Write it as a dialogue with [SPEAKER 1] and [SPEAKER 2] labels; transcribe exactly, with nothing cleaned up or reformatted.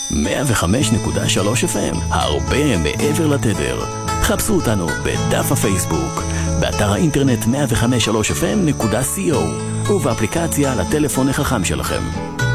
[SPEAKER 1] מאה וחמש נקודה שלוש אף אם, הרבה מעבר לתדר. חפשו אותנו בדף הפייסבוק, באתר האינטרנט מאה וחמש נקודה שלוש אף אם נקודה סי או ובאפליקציה לטלפון החכם שלכם.